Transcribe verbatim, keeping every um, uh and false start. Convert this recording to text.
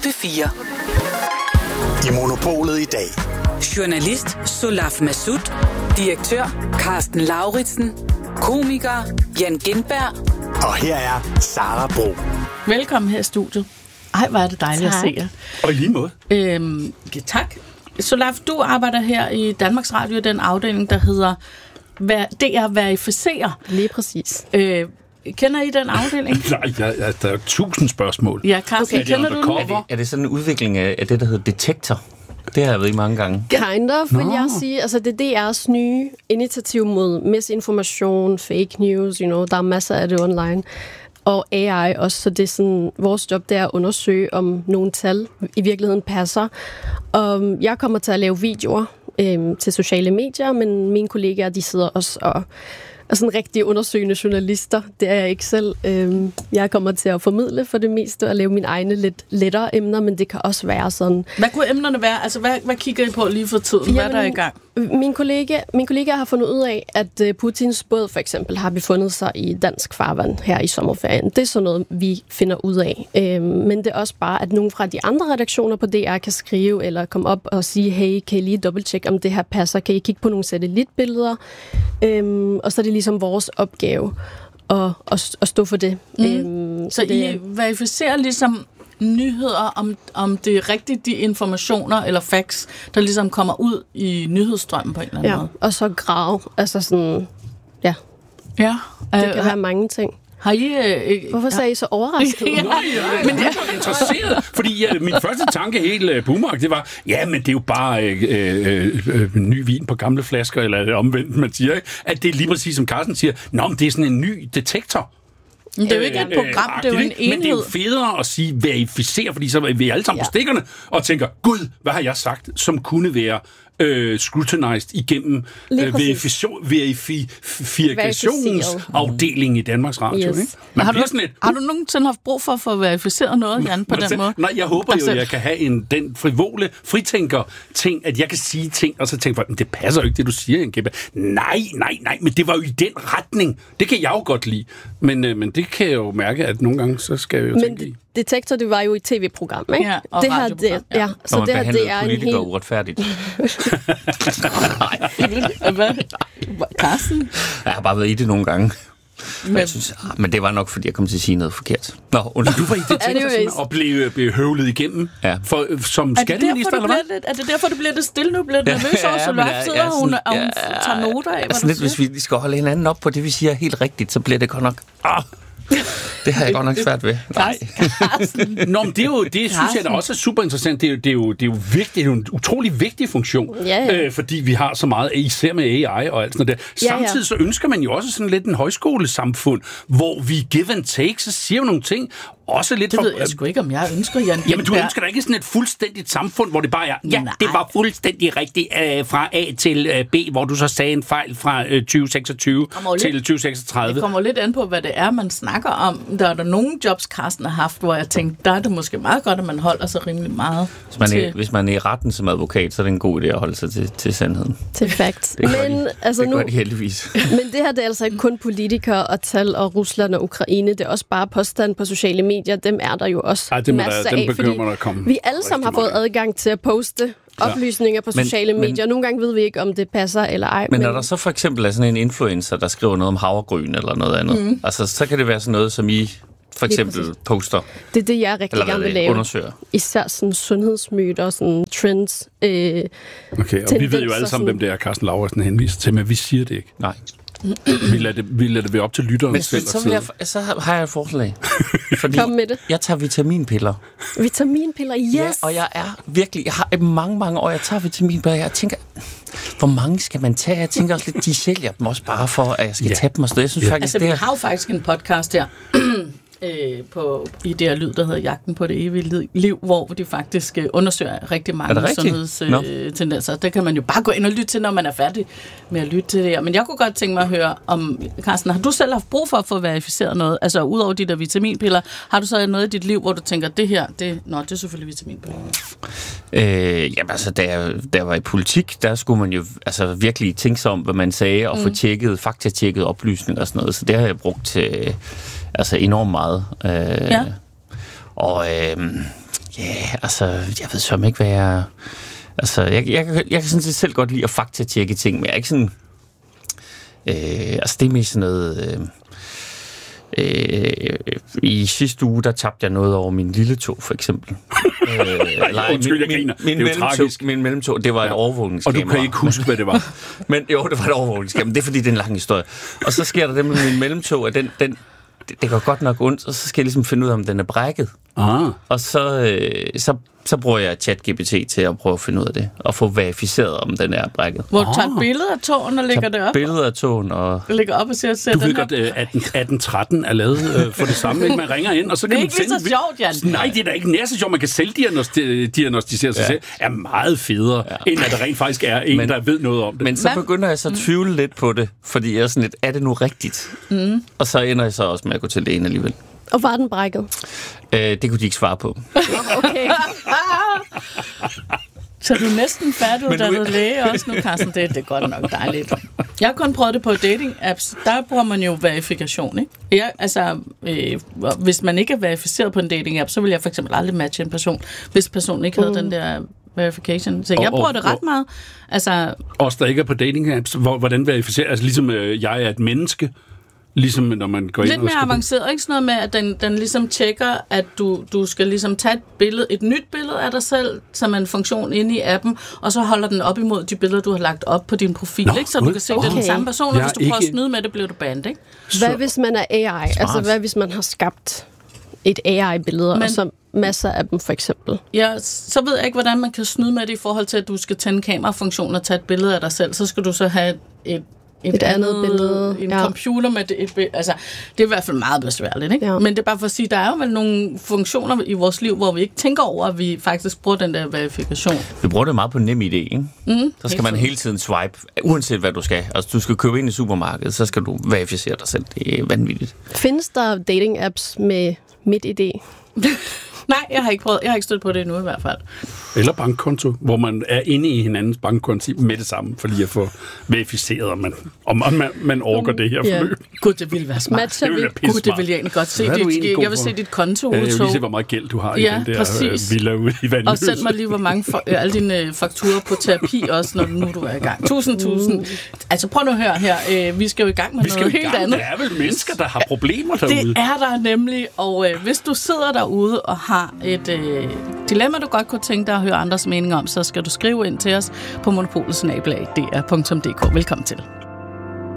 P fire. I Monopolet i dag. Journalist Solaf Massoud. Direktør Carsten Lauritsen. Komiker Jan Gindberg. Og her er Sara Bro. Velkommen her i studiet. Ej, hvor er det dejligt tak. At se jer. Og i lige måde. Øhm, ja, tak. Solaf, du arbejder her i Danmarks Radio, den afdeling, der hedder D R Verificerer. Lige præcis. Øh, kender I den afdeling? Nej, ja, ja, der er jo tusind spørgsmål. Ja, Carsten, okay. Kender du den? Er det, er det sådan en udvikling af, af det, der hedder Detektor? Det har jeg ved i mange gange. Kind of, vil jeg sige. Altså, det er D R's nye initiativ mod misinformation, fake news, you know, der er masser af det online. Og A I også, så det er sådan, vores job, det er at undersøge, om nogle tal i virkeligheden passer. Og jeg kommer til at lave videoer øhm, til sociale medier, men mine kollegaer, de sidder også og er sådan rigtig undersøgende journalister. Det er jeg ikke selv. Øhm, jeg kommer til at formidle for det meste og lave mine egne lidt lettere emner, men det kan også være sådan. Hvad kunne emnerne være? Altså, hvad, hvad kigger I på lige for tiden? Jamen, hvad er der i gang? Min kollega, min kollega har fundet ud af, at Putins båd for eksempel har befundet sig i dansk farvand her i sommerferien. Det er sådan noget, vi finder ud af. Øhm, men det er også bare, at nogle fra de andre redaktioner på D R kan skrive eller komme op og sige, hey, kan I lige dobbelttjekke, om det her passer? Kan I kigge på nogle satellitbilleder? Øhm, og så er det ligesom vores opgave at, at, at stå for det. Mm. Øhm, så det, I verificerer ligesom nyheder, om, om det er rigtigt de informationer eller facts, der ligesom kommer ud i nyhedsstrømmen på en eller anden ja, måde. Og så grave. Altså sådan, ja. Ja. Det kan øh, være mange ting. Har I... Øh, Hvorfor sagde I så overrasket? ja, ja, men jeg er interesseret, fordi ja, min første tanke helt uh, boomerang, det var, ja, men det er jo bare øh, øh, øh, ny vin på gamle flasker, eller omvendt, man siger, ikke? At det er lige præcis, som Carsten siger, nå, men det er sådan en ny detektor. Men det er jo ikke et program, øh, det er jo en enhed. Men det er jo federe at sige verificere, fordi så er vi alle sammen ja. på stikkerne og tænker, gud, hvad har jeg sagt, som kunne være øh, scrutinized igennem øh, verifikationsafdelingen i Danmarks Radio. Yes. Ikke? Har, du, lidt, har du nogensinde haft brug for at få verificeret noget, Jan, på den måde? Nej, jeg håber jo, at jeg kan have en, den frivole fritænker-ting, at jeg kan sige ting, og så tænke, det passer jo ikke, det du siger, Jan Gindberg. Nej, nej, nej, men det var jo i den retning. Det kan jeg jo godt lide. Men, øh, men det kan jeg jo mærke, at nogle gange, så skal jeg jo men tænke i. Detektor, det var jo et tv-program, ikke? Ja, og det her, det, ja. ja. Så det her, det er politikere helt uretfærdigt. Nej, hvad? Carsten? Jeg har bare været i det nogle gange. Men, jeg synes, men det var nok, fordi jeg kom til at sige noget forkert. Nå, und- du var i detektor og blev, blev høvlet igennem ja. for, som skatteminister, eller hvad? Lidt, er det derfor, du bliver lidt stille nu? Bliver du nervøs over, så løft sidder hun, og hun tager noter af, hvad sådan lidt, hvis vi skal holde hinanden op på det, vi siger helt rigtigt, så bliver det godt nok... Ah. Det har jeg godt nok svært ved. Nej. Nå, men det, er jo, det synes jeg da også er super interessant. Det er jo, det er jo, det er jo vigtigt. Det er jo en utrolig vigtig funktion. Ja, ja. Øh, fordi vi har så meget, især med A I og alt sådan noget der. Samtidig ja, ja. så ønsker man jo også sådan lidt en højskolesamfund, hvor vi give and take, så siger vi nogle ting. Også lidt det for, ved jeg sgu ikke, om jeg ønsker, Jan. Jamen, du ønsker da ikke sådan et fuldstændigt samfund, hvor det bare er, ja, nej. det var fuldstændig rigtigt øh, fra A til øh, B, hvor du så sagde en fejl fra øh, tyve seksogtyve til lidt, tyve seksogtredive. Det kommer lidt an på, hvad det er, man snakker om. Der er der nogle jobs, Carsten har haft, hvor jeg tænkte, der er det måske meget godt, at man holder sig rimelig meget hvis man, til... er, hvis man er i retten som advokat, så er det en god idé at holde sig til, til sandheden. Til facts. Det gør men, de, altså, det gør nu, de heldigvis. Men det her, det er altså ikke kun politikere og tal og Rusland og Ukraine. Det er også bare påstand på sociale medier. Dem er der jo også Ej, det masser der, af, fordi vi alle sammen har fået adgang til at poste oplysninger på sociale men, medier. Nogle gange ved vi ikke, om det passer eller ej. Men, men når der så for eksempel er sådan en influencer, der skriver noget om havregryn eller noget andet, mm. altså så kan det være sådan noget, som I for eksempel poster. Det er det, jeg rigtig gerne vil lave. Undersøger. Især sådan sundhedsmyter, sådan trends. Øh, okay, og vi ved jo alle sammen, hvem det er, Carsten Lauritsen henviser til, men vi siger det ikke. Nej. Vi lader det, vi lader det være op til lytteren. Men så, så, jeg, så har jeg et forslag. Fordi Kom med det. Jeg tager vitaminpiller. Vitaminpiller, yes! Ja, og jeg er virkelig... Jeg har mange, mange år, jeg tager vitaminpiller. Jeg tænker, hvor mange skal man tage? Jeg tænker også lidt, de sælger dem også bare for, at jeg skal ja. tage dem og sådan. Jeg synes ja. faktisk, altså, det er... vi har jo faktisk en podcast her. Øh, på, i det her lyd, der hedder Jagten på det evige liv, hvor de faktisk øh, undersøger rigtig mange sundhedstendenser. Øh, no. Det kan man jo bare gå ind og lytte til, når man er færdig med at lytte til det her. Men jeg kunne godt tænke mig at høre om, Carsten, har du selv haft brug for at få verificeret noget? Altså, udover de der vitaminpiller, har du så noget i dit liv, hvor du tænker, det her, det, nå, det er selvfølgelig vitaminpiller? Øh, jamen altså, da jeg, da jeg var i politik, der skulle man jo altså, virkelig tænke sig om, hvad man sagde, og mm. få tjekket, faktatjekket oplysninger og sådan noget. Så det har jeg brugt til... Altså enormt meget. Øh, ja. Og øh, Ja, yeah, altså, jeg ved så ikke, hvad jeg... Altså, jeg, jeg, jeg, jeg kan sådan set selv godt lide at faktatjekke ting, men jeg er ikke sådan... Øh, altså, det er mest sådan noget... Øh, øh, I sidste uge, der tabte jeg noget over min lille tog, for eksempel. øh, eller, Undskyld, jeg min, griner. min, min, mellemtog, min mellemtog, det var ja. et overvågningskamera. Og du kan ikke huske, hvad det var? Men jo, det var et overvågningskamera, det er fordi, det er en lang historie. Og så sker der det med min mellemtog, at den... den det, det går godt nok ondt, og så skal jeg ligesom finde ud af, om den er brækket. Ah. Og så, øh, så, så bruger jeg ChatGPT til at prøve at finde ud af det, og få verificeret, om den er brækket. Hvor du tager et billede af tåen og lægger det op? Billeder af tåen og... Lægger op og siger, at du den ved her... godt, at atten tretten er lavet øh, for det samme, ikke? Man ringer ind, og så kan man sende... Det er ikke lige så sjovt, Jan. Nej, det er da ikke nær så sjovt. Man kan selvdiagnostisere sig ja. selv. Er meget federe, ja. end at der rent faktisk er en, men, der ved noget om det. Men så begynder jeg så at tvivle mm. lidt på det, fordi jeg er sådan lidt, er det nu rigtigt? Mm. Og så ender jeg så også med at gå til lægen alligevel. Og var den brækket? Øh, det kunne de ikke svare på. Okay. Så du er næsten færdiguddannet læge også nu, Carsten. Det, det er godt nok dejligt. Jeg har kun prøvet det på dating-apps. Der bruger man jo verifikation, ikke? Jeg, altså, øh, hvis man ikke er verificeret på en dating-app, så vil jeg for eksempel aldrig matche en person, hvis personen ikke havde mm. den der verification. Så jeg bruger det ret meget. Altså, også der ikke er på dating-apps, hvordan verificerer? Altså ligesom øh, jeg er et menneske, ligesom når man går ind lidt og mere skal... avanceret, ikke sådan noget med, at den, den ligesom tjekker, at du, du skal ligesom tage et billede, et nyt billede af dig selv, som er en funktion inde i appen, og så holder den op imod de billeder, du har lagt op på din profil, Nå, ikke? Så du kan se, okay. det er den samme person, og hvis du ikke... prøver at snyde med det, bliver du bandet, ikke? Hvad så... hvis man er A I? Smart. Altså, hvad hvis man har skabt et A I-billede, og så masser af dem, for eksempel? Ja, så ved jeg ikke, hvordan man kan snyde med det i forhold til, at du skal tænde kamerafunktion og tage et billede af dig selv. Så skal du så have et Et, et andet, andet billede. En ja. computer med et, et altså, det er i hvert fald meget besværligt, ikke? Ja. Men det er bare for at sige, der er jo vel nogle funktioner i vores liv, hvor vi ikke tænker over, at vi faktisk bruger den der verifikation. Vi bruger det meget på NemID, ikke? Mm, så skal man hele tiden swipe, uanset hvad du skal. Altså, du skal købe ind i supermarkedet, så skal du verificere dig selv. Det er vanvittigt. Findes der dating-apps med MitID? Nej, jeg har ikke prøvet. Jeg har ikke stødt på det endnu i hvert fald. Eller bankkonto, hvor man er inde i hinandens bankkonto med det samme, for lige at få verificeret, om man, om man, man overgår det her forløb. Yeah. Gud, det ville være smart. Matcher det ville være Gud, det ville jeg egentlig godt se. Det, jeg vil se dit konto. Ja, jeg vil se, hvor meget gæld du har i ja, den der præcis. villa ude i Vandløse. Og send mig lige, hvor mange for, alle dine fakturer på terapi også, når nu du er i gang. Tusind, tusind. Altså prøv nu at høre her. Vi skal jo i gang med vi noget helt gang. andet. Der er vel mennesker, der har problemer derude. Det er der nemlig. Og øh, hvis du sidder derude og har et øh, dilemma, du godt kunne tænke dig at høre andres meninger om, så skal du skrive ind til os på monopolet snabel-a d r punktum d k. Velkommen til.